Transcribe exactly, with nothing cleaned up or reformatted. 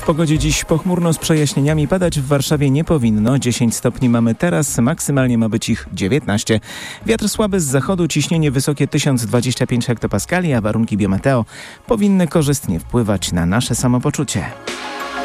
pogodzie dziś pochmurno z przejaśnieniami, padać w Warszawie nie powinno. dziesięć stopni mamy teraz, maksymalnie ma być ich dziewiętnaście. Wiatr słaby z zachodu, ciśnienie wysokie tysiąc dwadzieścia pięć hektopaskali, a warunki biometeo powinny korzystnie wpływać na nasze samopoczucie.